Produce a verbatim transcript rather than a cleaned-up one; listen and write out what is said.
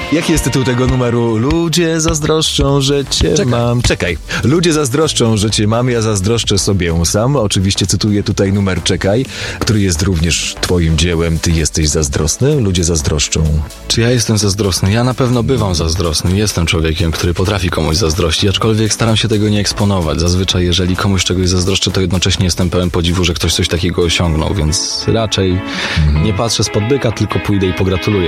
Jaki jest tytuł tego numeru? Ludzie zazdroszczą, że cię Czekaj. mam. Czekaj. Ludzie zazdroszczą, że cię mam, ja zazdroszczę sobie sam. Oczywiście cytuję tutaj numer Czekaj, który jest również twoim dziełem. Ty jesteś zazdrosny? Ludzie zazdroszczą. Czy ja jestem zazdrosny? Ja na pewno bywam zazdrosny. Jestem człowiekiem, który potrafi komuś zazdrościć, aczkolwiek staram się tego nie eksponować. Zazwyczaj, jeżeli komuś czegoś zazdroszczę, to jednocześnie jestem pełen podziwu, że ktoś coś takiego osiągnął, więc raczej mm. nie patrzę spod byka, tylko pójdę i pogratuluję.